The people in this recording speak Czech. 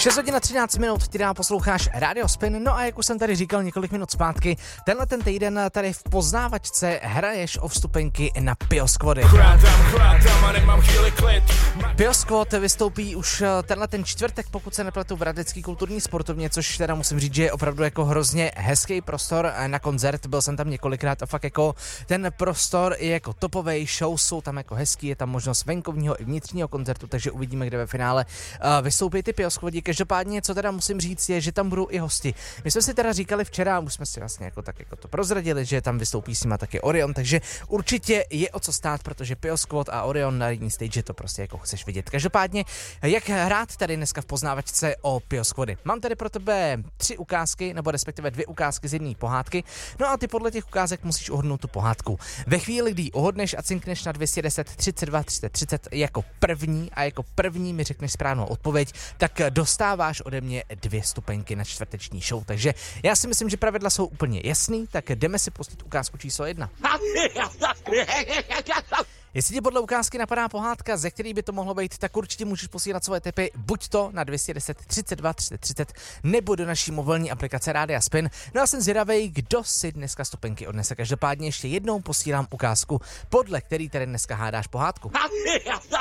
6 hodin a 13 minut, ty dál posloucháš Radio Spin, no a jak už jsem tady říkal několik minut zpátky, tenhle ten týden tady v poznávačce hraješ o vstupenky na Pioskvody. Pioskvod vystoupí už tenhle ten čtvrtek, pokud se nepletu, v Hradecký kulturní sportovně, což teda musím říct, že je opravdu jako hrozně hezký prostor na koncert, byl jsem tam několikrát a fakt jako ten prostor je jako topovej, show jsou tam jako hezký, je tam možnost venkovního i vnitřního koncertu, takže uvidíme, kde ve finále vystoupí ty Pioskvodi. Každopádně, co teda musím říct, je, že tam budou i hosti. My jsme si teda říkali včera, už jsme si vlastně jako tak jako to prozradili, že tam vystoupí s nima taky Orion, takže určitě je o co stát, protože Pioskvod a Orion na jedné stage to prostě jako chceš vidět. Každopádně, jak hrát tady dneska v poznávačce o Pioskvody? Mám tady pro tebe 3 ukázky, nebo respektive 2 ukázky z jedné pohádky, no a ty podle těch ukázek musíš uhodnout tu pohádku. Ve chvíli, kdy ji uhodneš a cinkneš na 210 32 30 jako první a jako první mi řekneš správnou odpověď, tak dostáváš ode mě 2 stupenky na čtvrteční show. Takže já si myslím, že pravidla jsou úplně jasný, tak jdeme si pustit ukázku číslo 1. Jestli ti podle ukázky napadá pohádka, ze který by to mohlo být, tak určitě můžeš posílat svoje tipy buď to na 210 32 30 nebo do naší mobilní aplikace Rádia Spin. No a jsem zvědavej, kdo si dneska stupenky odnese. Každopádně ještě jednou posílám ukázku, podle který tady dneska hádáš pohádku.